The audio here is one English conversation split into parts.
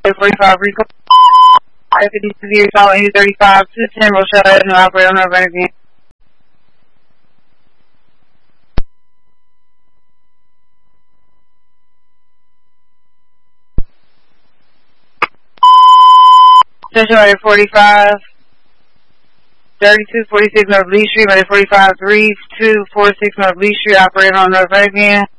45 recall. 52 recall 835 to 10 Rochelle and operator on North Vanderbilt. Station ready 45, 3246 North Lee Street, ready 45, 3246 North Lee Street, operator on North Vanderbilt.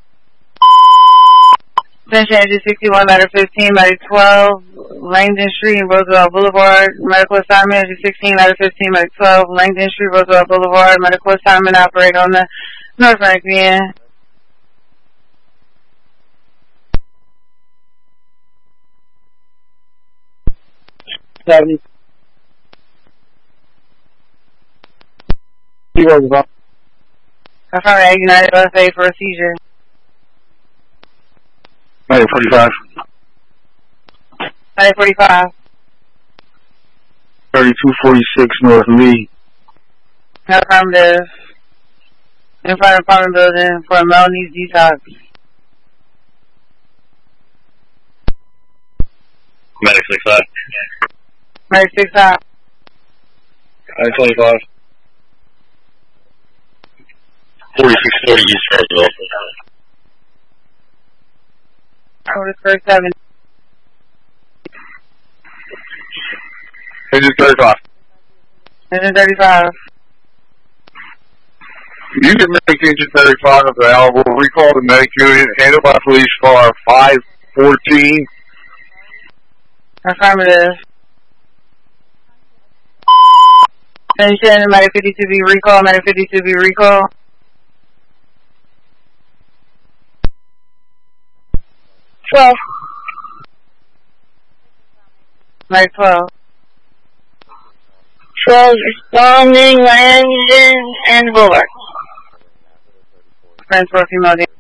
Station engine 61, ladder 15, ladder 12, Langdon Street and Roosevelt Boulevard, medical assignment, engine 16, ladder 15, ladder 12, Langdon Street, Roosevelt Boulevard, medical assignment, operator on the North Vanderbilt. Confirm United USA for a seizure. 45. 45. 3246 North Lee. Affirmative. In front of apartment building for Melanie's detox. Medic 65. Medic 65. 25. 4640 East Roosevelt. Order for 7. Engine 35. Engine 35. You can make engine 35 available. Recall the medic unit handled by police car 514. Affirmative. Station medic 52B recall, medic 52B recall. 12. Medic 12. 12 responding, Langdon and Boulevard. Friends for female.